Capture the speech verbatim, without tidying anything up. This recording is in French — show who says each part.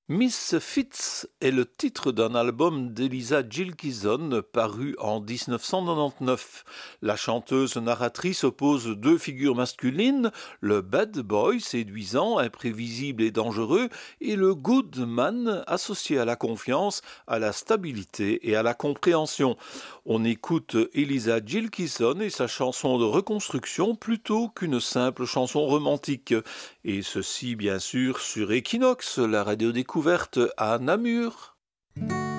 Speaker 1: Miss Fitz est le titre d'un album d'Eliza Gilkyson paru en dix-neuf cent quatre-vingt-dix-neuf. La chanteuse narratrice oppose deux figures masculines, le bad boy séduisant, imprévisible et dangereux, et le good man associé à la confiance, à la stabilité et à la compréhension. On écoute Eliza Gilkyson et sa chanson de reconstruction plutôt qu'une simple chanson romantique. Et ceci bien sûr sur Equinox, la radio découverte à Namur.